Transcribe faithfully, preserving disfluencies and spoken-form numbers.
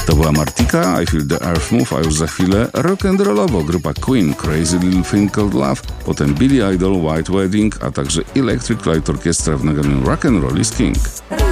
To była Martika, I Feel the Earth Move, a już za chwilę rock'n'rollowo grupa Queen, Crazy Little Thing Called Love, potem Billy Idol, White Wedding, a także Electric Light Orchestra w nagraniu Rock'n'Roll is King.